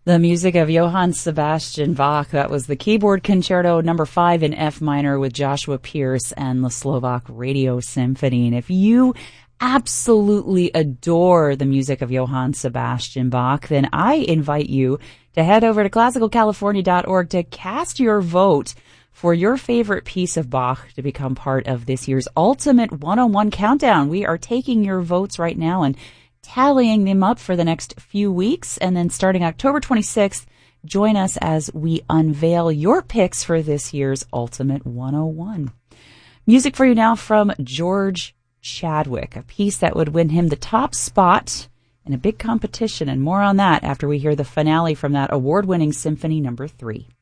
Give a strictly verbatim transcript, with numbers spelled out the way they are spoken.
The music of Johann Sebastian Bach. That was the keyboard concerto number five in F minor with Joshua Pierce and the Slovak Radio Symphony. And if you absolutely adore the music of Johann Sebastian Bach, then I invite you to head over to classical california dot org to cast your vote for your favorite piece of Bach to become part of this year's Ultimate one oh one Countdown. We are taking your votes right now and tallying them up for the next few weeks, and then starting October twenty-sixth, join us as we unveil your picks for this year's Ultimate one oh one. Music for you now from George Chadwick, a piece that would win him the top spot in a big competition, and more on that after we hear the finale from that award-winning Symphony number three.